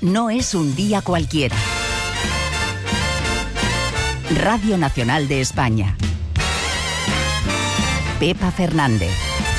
no es un día cualquiera. Radio Nacional de España. Pepa Fernández.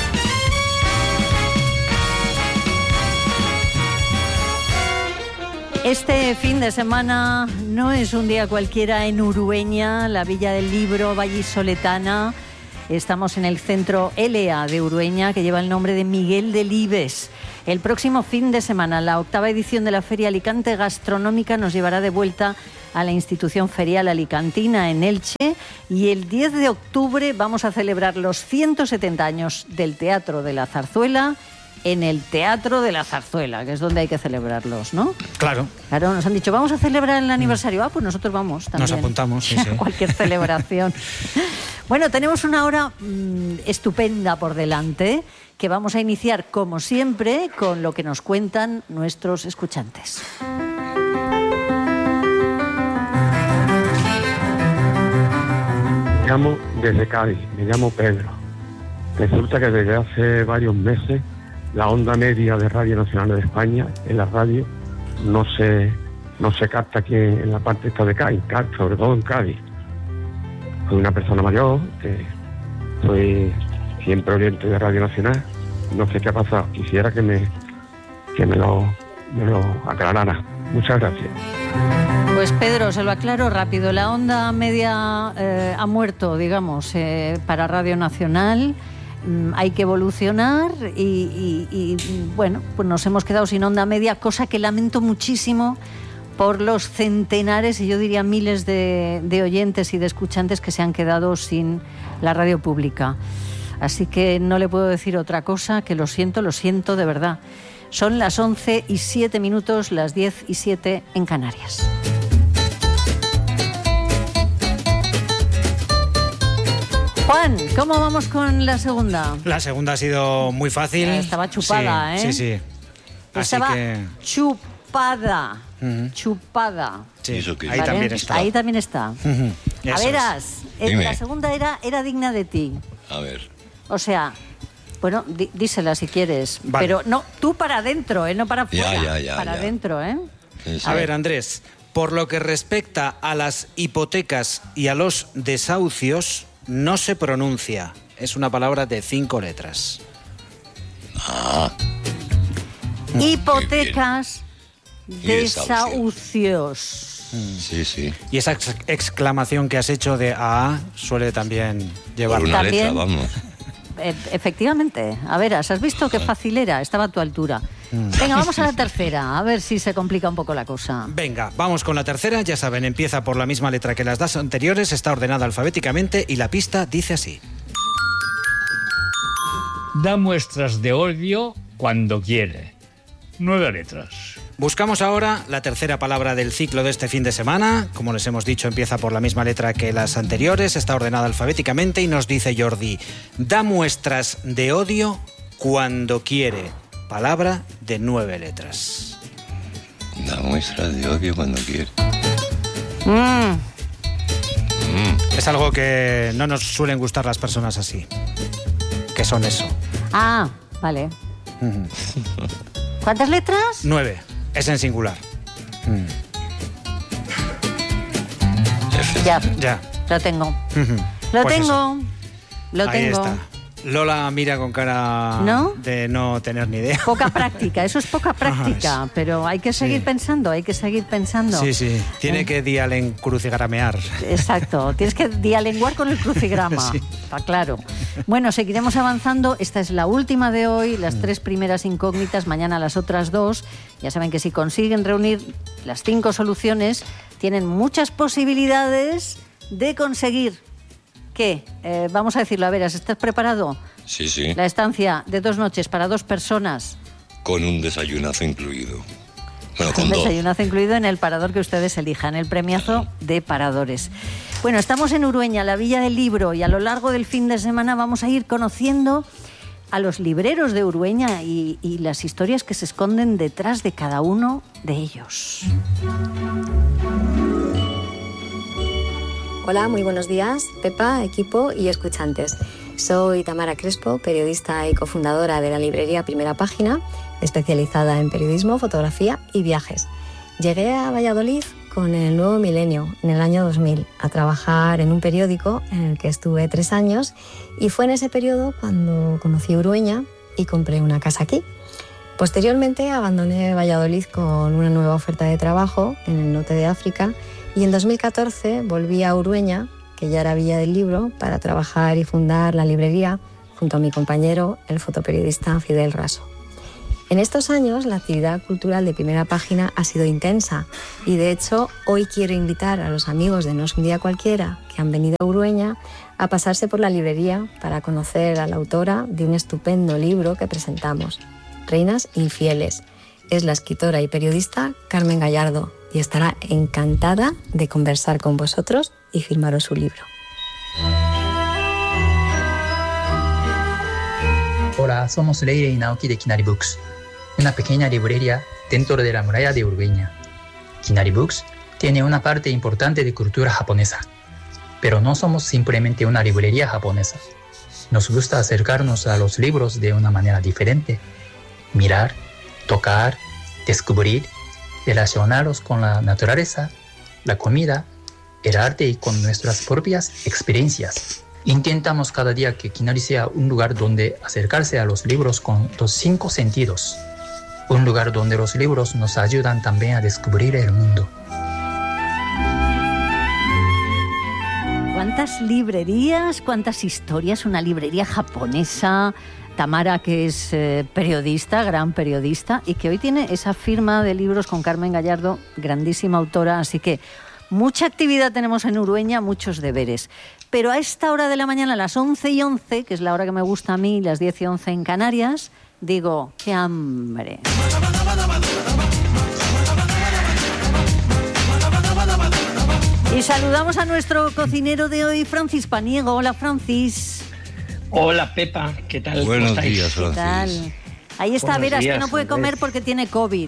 Este fin de semana no es un día cualquiera en Urueña, la Villa del Libro vallisoletana. Estamos en el centro ELEA de Urueña, que lleva el nombre de Miguel Delibes. El próximo fin de semana, la 8ª edición de la Feria Alicante Gastronómica nos llevará de vuelta a la institución ferial alicantina en Elche, y el 10 de octubre vamos a celebrar los 170 años del Teatro de la Zarzuela en el Teatro de la Zarzuela, que es donde hay que celebrarlos, ¿no? Claro. Claro, nos han dicho, vamos a celebrar el aniversario. Pues nosotros vamos también. Nos apuntamos, sí, sí. Cualquier celebración. Bueno, tenemos una hora estupenda por delante, que vamos a iniciar, como siempre, con lo que nos cuentan nuestros escuchantes. Me llamo desde Cádiz, me llamo Pedro. Resulta que desde hace varios meses la onda media de Radio Nacional de España, en la radio, no se capta aquí en la parte esta de Cádiz, sobre todo en Cádiz. Soy una persona mayor, soy siempre oyente de Radio Nacional, no sé qué ha pasado, quisiera que me lo aclarara. Muchas gracias. Pues Pedro, se lo aclaro rápido. La onda media ha muerto, digamos, para Radio Nacional. Hay que evolucionar y bueno, pues nos hemos quedado sin onda media, cosa que lamento muchísimo por los centenares y yo diría miles de oyentes y de escuchantes que se han quedado sin la radio pública. Así que no le puedo decir otra cosa, que lo siento de verdad. Son las 11:07, las 10:07 en Canarias. Juan, ¿cómo vamos con la segunda? La segunda ha sido muy fácil. Estaba chupada, sí, ¿eh? Sí, sí. Estaba chupada. Chupada. Sí, ¿Eso qué? Ahí ¿Vale? también está. Ahí también está. A veras, la segunda era digna de ti. A ver. O sea, bueno, dísela si quieres. Vale. Pero no, tú para adentro, no para afuera. Ya. Para adentro, ¿eh? Sí. A ver, Andrés, por lo que respecta a las hipotecas y a los desahucios, no se pronuncia. Es una palabra de 5 letras. Hipotecas, desahucios. Sí. Y esa exclamación que has hecho de A suele también llevar Por una ¿También? letra, vamos. Efectivamente. A ver, ¿has visto qué fácil era? Estaba a tu altura. Venga, vamos a la tercera, a ver si se complica un poco la cosa. Venga, vamos con la tercera. Ya saben, empieza por la misma letra que las dos anteriores, está ordenada alfabéticamente y la pista dice así. Da muestras de odio cuando quiere. 9 letras. Buscamos ahora la tercera palabra del ciclo de este fin de semana. Como les hemos dicho, empieza por la misma letra que las anteriores, está ordenada alfabéticamente y nos dice Jordi: da muestras de odio cuando quiere. Palabra de 9 letras. Da muestras de odio cuando quiere. Es algo que no nos suelen gustar las personas así. ¿Qué son eso? Ah, vale. ¿Cuántas letras? 9. Es en singular. Ya. Lo tengo. Lo Pues tengo. Lo Ahí tengo. está. Lola mira con cara ¿No? de no tener ni idea. Poca práctica, eso es poca práctica, pero hay que seguir pensando, Sí. Tiene que dialencrucigramear. Exacto, tienes que dialenguar con el crucigrama, Sí. está claro. Bueno, seguiremos avanzando, esta es la última de hoy, las 3 primeras incógnitas, mañana las otras 2. Ya saben que si consiguen reunir las 5 soluciones, tienen muchas posibilidades de conseguir... ¿Qué? Vamos a decirlo, a ver, ¿estás preparado? Sí. La estancia de 2 noches para 2 personas. Con un desayunazo incluido. Bueno, con Un 2. desayunazo incluido en el parador que ustedes elijan, el premiazo de paradores. Bueno, estamos en Urueña, la Villa del Libro, y a lo largo del fin de semana vamos a ir conociendo a los libreros de Urueña y las historias que se esconden detrás de cada uno de ellos. Hola, muy buenos días, Pepa, equipo y escuchantes. Soy Tamara Crespo, periodista y cofundadora de la librería Primera Página, especializada en periodismo, fotografía y viajes. Llegué a Valladolid con el nuevo milenio, en el año 2000, a trabajar en un periódico en el que estuve 3 años, y fue en ese periodo cuando conocí Urueña y compré una casa aquí. Posteriormente abandoné Valladolid con una nueva oferta de trabajo en el norte de África, y en 2014 volví a Urueña, que ya era Villa del Libro, para trabajar y fundar la librería junto a mi compañero, el fotoperiodista Fidel Raso. En estos años, la actividad cultural de Primera Página ha sido intensa, y de hecho hoy quiero invitar a los amigos de No es un día cualquiera que han venido a Urueña a pasarse por la librería para conocer a la autora de un estupendo libro que presentamos, Reinas Infieles. Es la escritora y periodista Carmen Gallardo, y estará encantada de conversar con vosotros y firmaros su libro. Hola, somos Leire y Naoki de Kinari Books, una pequeña librería dentro de la muralla de Urueña. Kinari Books tiene una parte importante de cultura japonesa, pero no somos simplemente una librería japonesa. Nos gusta acercarnos a los libros de una manera diferente, mirar, tocar, descubrir, relacionarlos con la naturaleza, la comida, el arte y con nuestras propias experiencias. Intentamos cada día que Kinari sea un lugar donde acercarse a los libros con los 5 sentidos. Un lugar donde los libros nos ayudan también a descubrir el mundo. ¿Cuántas librerías, cuántas historias? Una librería japonesa. Tamara, que es periodista, gran periodista, y que hoy tiene esa firma de libros con Carmen Gallardo, grandísima autora, así que mucha actividad tenemos en Urueña, muchos deberes. Pero a esta hora de la mañana, a las 11:11, que es la hora que me gusta a mí, las 10:11 en Canarias, digo, ¡qué hambre! Y saludamos a nuestro cocinero de hoy, Francis Paniego. Hola, Francis. Hola, Pepa, ¿qué tal? Buenos días, Francis. ¿Qué tal? Ahí está, Buenos Veras, días, que no puede comer Andrés. porque tiene COVID.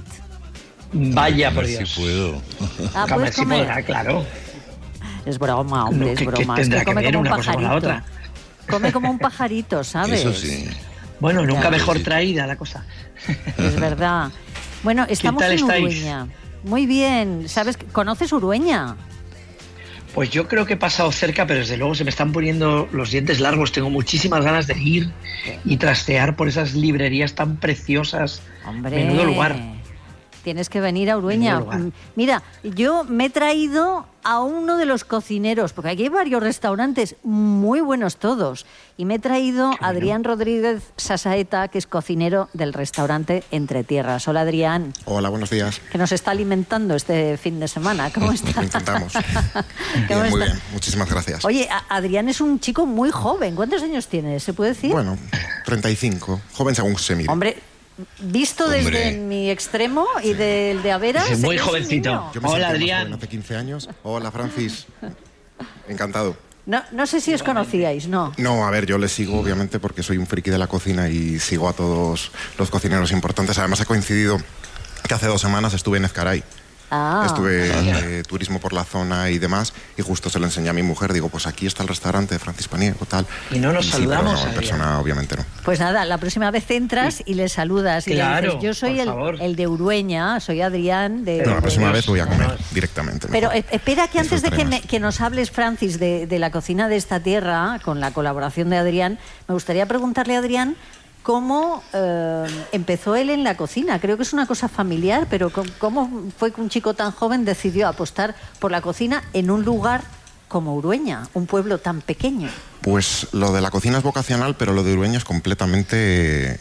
Vaya, A por ver Dios. si puedo. Ah, A ver puedes si comer. podrá, claro. Es broma, hombre, No, es que broma. Es tendrá que que come ver como un una cosa con la pajarito. otra. Come como un pajarito, ¿sabes? Eso sí. Bueno, nunca Ya. mejor Sí. traída la cosa. Es verdad. Bueno, estamos tal en estáis? Urueña. Muy bien. ¿Sabes? ¿Conoces Urueña? Pues yo creo que he pasado cerca, pero desde luego se me están poniendo los dientes largos. Tengo muchísimas ganas de ir y trastear por esas librerías tan preciosas. Hombre. Menudo lugar. Tienes que venir a Urueña. Menudo lugar. Mira, yo me he traído a uno de los cocineros, porque aquí hay varios restaurantes muy buenos todos, y me he traído a Adrián Rodríguez Sasaeta, que es cocinero del restaurante Entre Tierras. Hola, Adrián, Hola, buenos días. que nos está alimentando este fin de semana. ¿Cómo estás? Lo intentamos. ¿Cómo Bien, muy estás? bien, muchísimas gracias. Oye, Adrián es un chico muy joven. ¿Cuántos años tiene? ¿Se puede decir? Bueno, 35, joven según se mire. Hombre, visto desde Hombre. mi extremo y del de Averas... Es muy es un jovencito. niño. Yo me Hola, sentí más Adrián. joven hace 15 años. Hola, Francis. Encantado. No sé si os conocíais, ¿no? No, a ver, yo le sigo obviamente porque soy un friki de la cocina y sigo a todos los cocineros importantes. Además he coincidido que hace 2 semanas estuve en Ezcaray. Ah, Estuve en turismo por la zona y demás, y justo se lo enseñé a mi mujer. Digo, pues aquí está el restaurante de Francis Paniego, tal. Y no nos sí, pero saludamos, no, en Adrián. persona obviamente no. pues nada, la próxima vez entras y le saludas y Claro, le dices, yo soy por favor. el de Urueña, soy Adrián de... No, la próxima Dios, vez voy a comer no. directamente. Pero mejor. espera que antes de Disfrutaré que nos hables, Francis, de la cocina de esta tierra, con la colaboración de Adrián, me gustaría preguntarle a Adrián cómo empezó él en la cocina. Creo que es una cosa familiar, pero ¿cómo fue que un chico tan joven decidió apostar por la cocina en un lugar como Urueña, un pueblo tan pequeño? Pues lo de la cocina es vocacional, pero lo de Urueña es completamente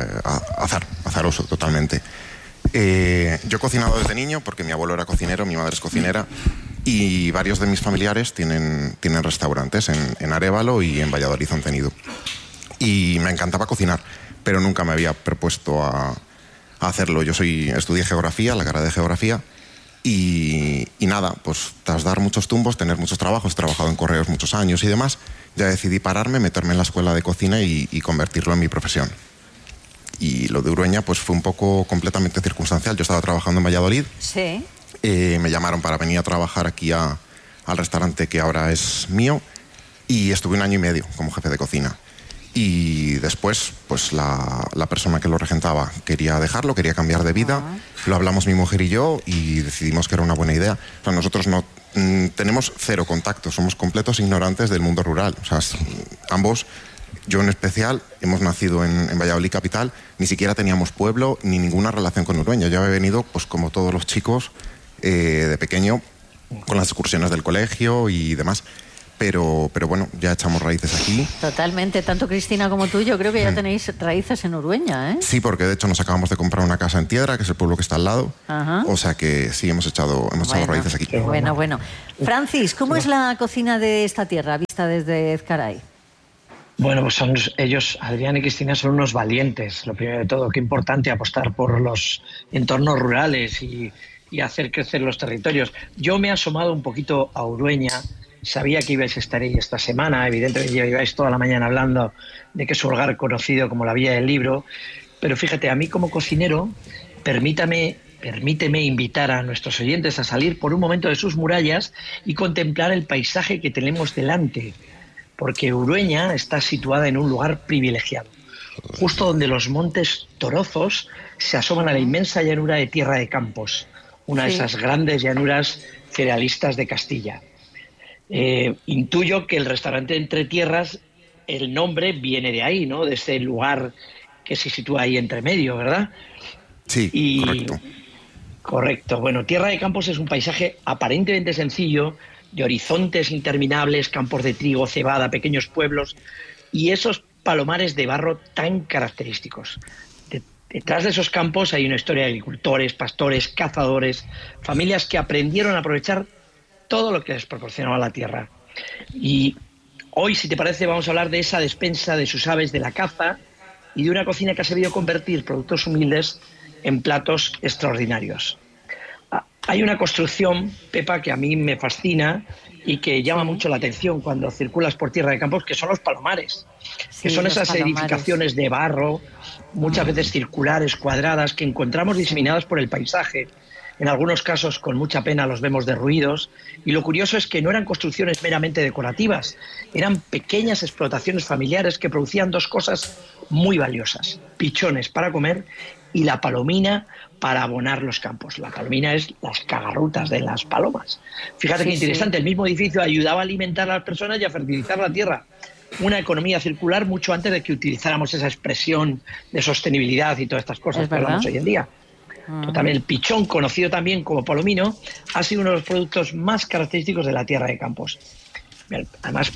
azaroso, totalmente. Yo he cocinado desde niño porque mi abuelo era cocinero, mi madre es cocinera, y varios de mis familiares tienen restaurantes en Arévalo y en Valladolid han tenido. Y me encantaba cocinar, pero nunca me había propuesto a hacerlo. Yo estudié geografía, la carrera de geografía, y nada, pues tras dar muchos tumbos, tener muchos trabajos, he trabajado en correos muchos años y demás, ya decidí pararme, meterme en la escuela de cocina y convertirlo en mi profesión. Y lo de Urueña pues fue un poco completamente circunstancial. Yo estaba trabajando en Valladolid, Sí. me llamaron para venir a trabajar aquí al restaurante que ahora es mío, y estuve 1 año y medio como jefe de cocina. Y después, pues la persona que lo regentaba quería dejarlo, quería cambiar de vida. Lo hablamos mi mujer y yo y decidimos que era una buena idea. O sea, nosotros no tenemos cero contacto, somos completos ignorantes del mundo rural. O sea, ambos, yo en especial, hemos nacido en Valladolid capital, ni siquiera teníamos pueblo ni ninguna relación con Urueña. Yo he venido, pues como todos los chicos, de pequeño, con las excursiones del colegio y demás. Pero bueno, ya echamos raíces aquí. Totalmente, tanto Cristina como tú, yo creo que ya tenéis raíces en Urueña, ¿eh? Sí, porque de hecho nos acabamos de comprar una casa en Tiedra, que es el pueblo que está al lado. Ajá. O sea que sí, hemos echado raíces aquí. Bueno. Francis, ¿cómo es la cocina de esta tierra vista desde Ezcaray? Bueno, pues ellos, Adrián y Cristina, son unos valientes. Lo primero de todo, qué importante apostar por los entornos rurales y hacer crecer los territorios. Yo me he asomado un poquito a Urueña. Sabía que ibais a estar ahí esta semana, evidentemente lleváis toda la mañana hablando de que es un lugar conocido como la Villa del Libro, pero fíjate, a mí como cocinero, permíteme invitar a nuestros oyentes a salir por un momento de sus murallas y contemplar el paisaje que tenemos delante, porque Urueña está situada en un lugar privilegiado, justo donde los montes Torozos se asoman a la inmensa llanura de Tierra de Campos, una de esas grandes llanuras cerealistas de Castilla. Intuyo que el restaurante Entre Tierras, el nombre viene de ahí, ¿no? De ese lugar que se sitúa ahí entre medio, ¿verdad? Sí, correcto. Correcto. Bueno, Tierra de Campos es un paisaje aparentemente sencillo, de horizontes interminables, campos de trigo, cebada, pequeños pueblos y esos palomares de barro tan característicos. Detrás de esos campos hay una historia de agricultores, pastores, cazadores, familias que aprendieron a aprovechar todo lo que les proporcionaba la tierra. Y hoy, si te parece, vamos a hablar de esa despensa de sus aves, de la caza y de una cocina que ha sabido convertir productos humildes en platos extraordinarios. Hay una construcción, Pepa, que a mí me fascina y que llama mucho la atención cuando circulas por Tierra de Campos, que son los palomares, que son esas edificaciones de barro, muchas veces circulares, cuadradas, que encontramos diseminadas por el paisaje. En algunos casos, con mucha pena, los vemos derruidos. Y lo curioso es que no eran construcciones meramente decorativas, eran pequeñas explotaciones familiares que producían dos cosas muy valiosas: pichones para comer y la palomina para abonar los campos. La palomina es las cagarrutas de las palomas. Fíjate qué interesante, el mismo edificio ayudaba a alimentar a las personas y a fertilizar la tierra. Una economía circular mucho antes de que utilizáramos esa expresión de sostenibilidad y todas estas cosas que hablamos hoy en día. También el pichón, conocido también como palomino, ha sido uno de los productos más característicos de la Tierra de Campos. Además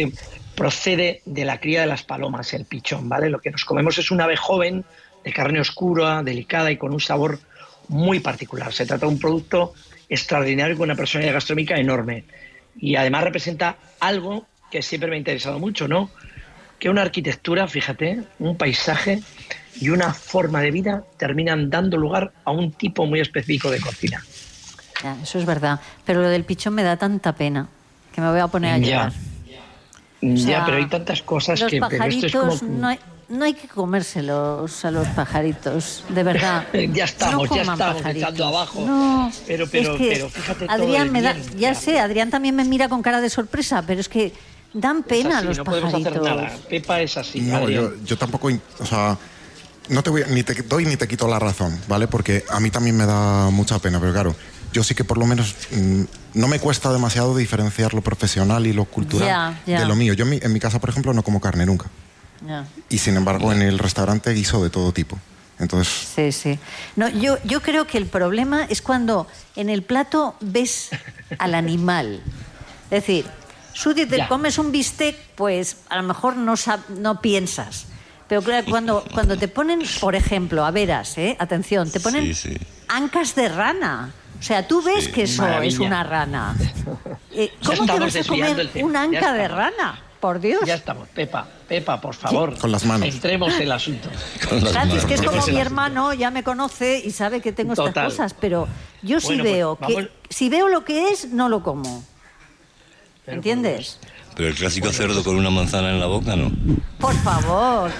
procede de la cría de las palomas, el pichón, ¿vale? Lo que nos comemos es un ave joven, de carne oscura, delicada y con un sabor muy particular. Se trata de un producto extraordinario con una personalidad gastronómica enorme. Y además representa algo que siempre me ha interesado mucho, ¿no? Que una arquitectura, fíjate, un paisaje y una forma de vida terminan dando lugar a un tipo muy específico de cocina. Ya, eso es verdad. Pero lo del pichón me da tanta pena que me voy a poner a llorar. Ya, pero hay tantas cosas los que... pajaritos, pero esto es como... no hay que comérselos a los pajaritos, de verdad. ya estamos pajaritos. echando abajo. No, pero fíjate Adrián todo ya sé, Adrián también me mira con cara de sorpresa, pero es que dan pena los pajaritos. No podemos hacer nada. Pepa es así. No, yo tampoco, o sea, no te voy, ni te doy ni te quito la razón, ¿vale? Porque a mí también me da mucha pena, pero claro, yo sí que por lo menos no me cuesta demasiado diferenciar lo profesional y lo cultural de lo mío. Yo en mi casa, por ejemplo, no como carne nunca. Y sin embargo, en el restaurante guiso de todo tipo. Entonces... Sí. No, yo creo que el problema es cuando en el plato ves al animal. Es decir, si te comes un bistec, pues a lo mejor no piensas. Pero claro, cuando te ponen, por ejemplo, a veras, atención, te ponen ancas de rana. O sea, tú ves que eso es una rana. ¿Cómo te vas a comer una anca de rana? Por Dios. Ya estamos, Pepa, por favor. Con las manos. Entremos en el asunto. Francis, que es como mi hermano, ya me conoce y sabe que tengo estas cosas, pero yo sí veo si veo lo que es, no lo como. ¿Entiendes? Pero el clásico cerdo con una manzana en la boca, ¿no? Por favor.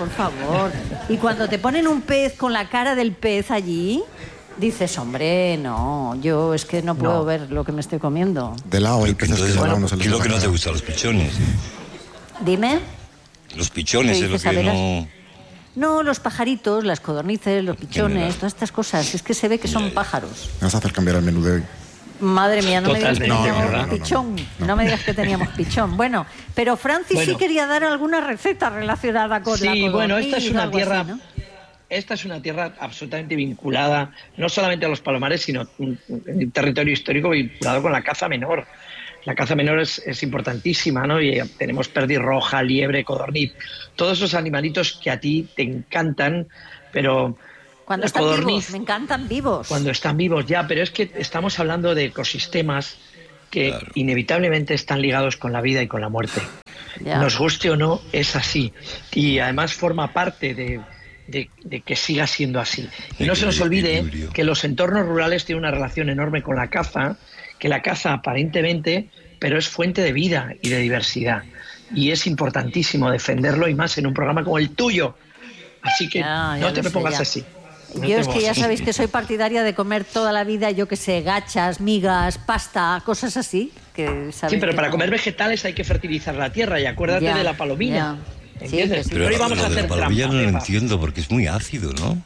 Y cuando te ponen un pez con la cara del pez allí, dices, hombre, no, yo es que no puedo ver lo que me estoy comiendo. De lado, el pez ¿Qué es lo que no te gusta, los pichones? Dime. Los pichones es lo que no... No, los pajaritos, las codornices, los pichones, todas estas cosas. Es que se ve que son pájaros. Me vas a hacer cambiar el menú de hoy. Madre mía, no me digas que teníamos no, pichón. No me digas que teníamos pichón. Bueno, pero Francis sí quería dar alguna receta relacionada con la codorniz. Sí, bueno, esta es una tierra... así, ¿no? Esta es una tierra absolutamente vinculada, no solamente a los palomares, sino un territorio histórico vinculado con la caza menor. La caza menor es importantísima, ¿no? Y tenemos perdirroja, liebre, codorniz, todos esos animalitos que a ti te encantan, pero... Cuando están vivos, me encantan vivos. Cuando están vivos, ya, pero es que estamos hablando de ecosistemas que inevitablemente están ligados con la vida y con la muerte. Ya. Nos guste o no, es así. Y además forma parte de que siga siendo así. Y no se nos olvide que los entornos rurales tienen una relación enorme con la caza, que la caza aparentemente, pero es fuente de vida y de diversidad. Y es importantísimo defenderlo, y más en un programa como el tuyo. Así que no te me pongas así. Yo es que ya sabéis que soy partidaria de comer toda la vida, yo que sé, gachas, migas, pasta, cosas así. Sí, pero para comer vegetales hay que fertilizar la tierra, y acuérdate de la palomilla. ¿Entiendes? Sí, pero vamos a hacer la palomilla no lo entiendo, porque es muy ácido, ¿no?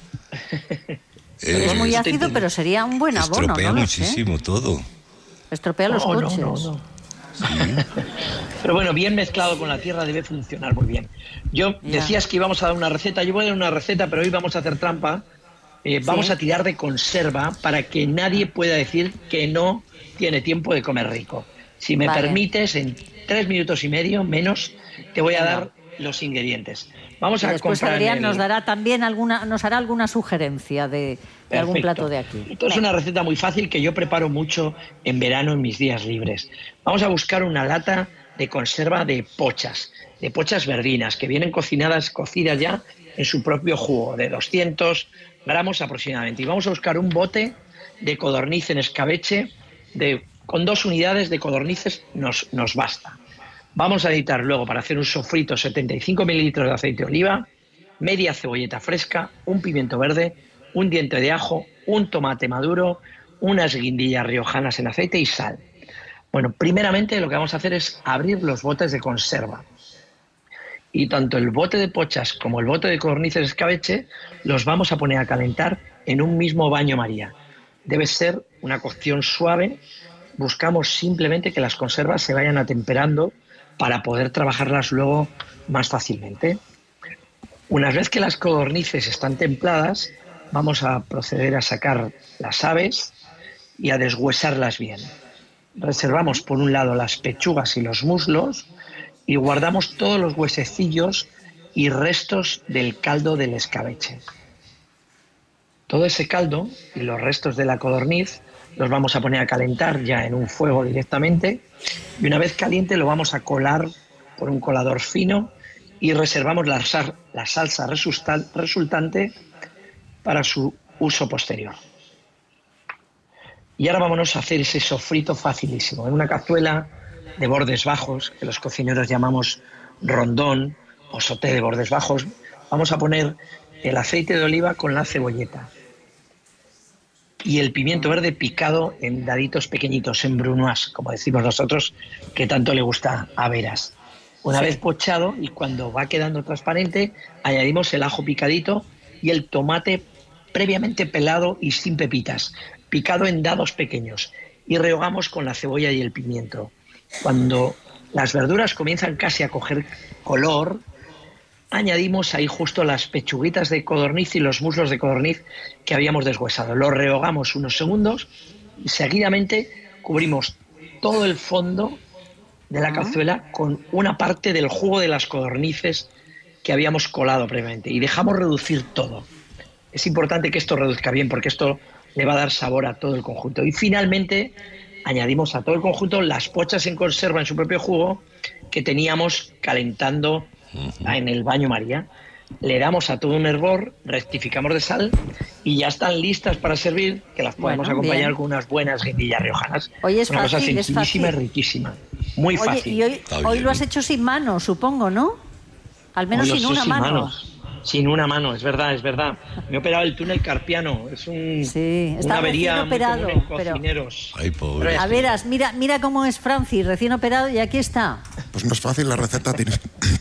Es muy ácido, pero sería un buen abono. Estropea muchísimo todo. Estropea los coches. No. Sí. Pero bueno, bien mezclado con la tierra debe funcionar muy bien. Decías que íbamos a dar una receta. Yo voy a dar una receta, pero hoy vamos a hacer trampa. Vamos a tirar de conserva para que nadie pueda decir que no tiene tiempo de comer rico. Si me permites, en 3 minutos y medio menos, te voy a dar los ingredientes. Vamos a después comprar. Adrián nos dará también nos hará alguna sugerencia de algún plato de aquí. Esto es una receta muy fácil que yo preparo mucho en verano en mis días libres. Vamos a buscar una lata de conserva de pochas verdinas, que vienen cocidas ya en su propio jugo, de 200 gramos aproximadamente. Y vamos a buscar un bote de codorniz en escabeche, con 2 unidades de codornices nos basta. Vamos a necesitar luego, para hacer un sofrito, 75 mililitros de aceite de oliva, media cebolleta fresca, un pimiento verde, un diente de ajo, un tomate maduro, unas guindillas riojanas en aceite y sal. Bueno, primeramente lo que vamos a hacer es abrir los botes de conserva. Y tanto el bote de pochas como el bote de codornices escabeche los vamos a poner a calentar en un mismo baño María. Debe ser una cocción suave. Buscamos simplemente que las conservas se vayan atemperando para poder trabajarlas luego más fácilmente. Una vez que las codornices están templadas, vamos a proceder a sacar las aves y a deshuesarlas bien. Reservamos por un lado las pechugas y los muslos y guardamos todos los huesecillos y restos del caldo del escabeche. Todo ese caldo y los restos de la codorniz los vamos a poner a calentar ya en un fuego directamente, y una vez caliente lo vamos a colar por un colador fino y reservamos la salsa resultante para su uso posterior. Y ahora vámonos a hacer ese sofrito facilísimo. En una cazuela de bordes bajos, que los cocineros llamamos rondón o sauté de bordes bajos, vamos a poner el aceite de oliva con la cebolleta y el pimiento verde picado en daditos pequeñitos, en brunoise, como decimos nosotros, que tanto le gusta a Veras. Una vez pochado, y cuando va quedando transparente, añadimos el ajo picadito y el tomate previamente pelado y sin pepitas, picado en dados pequeños, y rehogamos con la cebolla y el pimiento. Cuando las verduras comienzan casi a coger color, añadimos ahí justo las pechuguitas de codorniz y los muslos de codorniz que habíamos deshuesado. Los rehogamos unos segundos y seguidamente cubrimos todo el fondo de la cazuela con una parte del jugo de las codornices que habíamos colado previamente, y dejamos reducir todo. Es importante que esto reduzca bien, porque esto le va a dar sabor a todo el conjunto. Y finalmente añadimos a todo el conjunto las pochas en conserva en su propio jugo que teníamos calentando en el baño María. Le damos a todo un hervor, rectificamos de sal y ya están listas para servir, que las podemos acompañar con unas buenas guindillas riojanas. Oye, es una fácil, cosa sencillísima y riquísima. Muy fácil. Y hoy lo has hecho sin mano, supongo, ¿no? Al menos sin una mano. Sin una mano, es verdad. Me he operado el túnel carpiano. Es una avería muy común en cocineros. Ay, pobre. A veras, mira cómo es Francis, recién operado, y aquí está. Pues no es fácil la receta.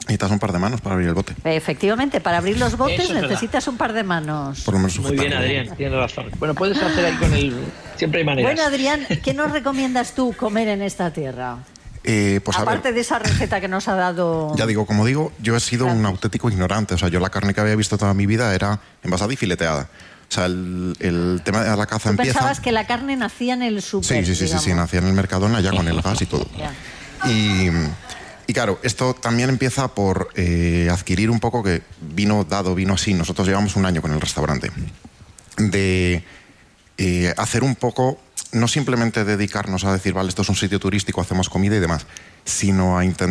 Necesitas un par de manos para abrir el bote. Efectivamente, para abrir los botes Eso es necesitas un par de manos. Por lo menos Muy bien, sujetarlo. Adrián, tienes razón. Bueno, puedes hacer ahí con el... Siempre hay maneras. Bueno, Adrián, ¿qué nos recomiendas tú comer en esta tierra? Pues a ver, Aparte de esa receta que nos ha dado... ya digo, como digo, yo he sido un auténtico ignorante. O sea, yo la carne que había visto toda mi vida era envasada y fileteada. O sea, el tema de la caza ¿Tú empieza... pensabas que la carne nacía en el súper? Sí, nacía en el Mercadona ya con el gas y todo. Ya. Y claro, esto también empieza por adquirir un poco que vino así. Nosotros llevamos un año con el restaurante. De hacer un poco, no simplemente dedicarnos a decir, vale, esto es un sitio turístico, hacemos comida y demás, sino a intentar